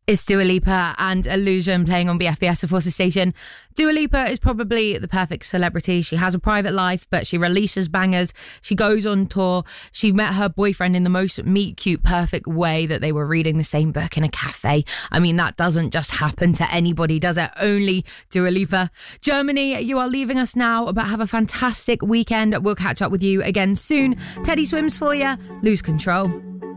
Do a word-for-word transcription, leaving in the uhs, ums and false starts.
It's Dua Lipa and Illusion playing on B F B S, the Forces Station. Dua Lipa is probably the perfect celebrity. She has a private life, but she releases bangers. She goes on tour. She met her boyfriend in the most meet cute, perfect way, that they were reading the same book in a cafe. I mean, that doesn't just happen to anybody, does it? Only Dua Lipa. Germany, you are leaving us now, but have a fantastic weekend. We'll catch up with you again soon. Teddy Swims for you. Lose Control.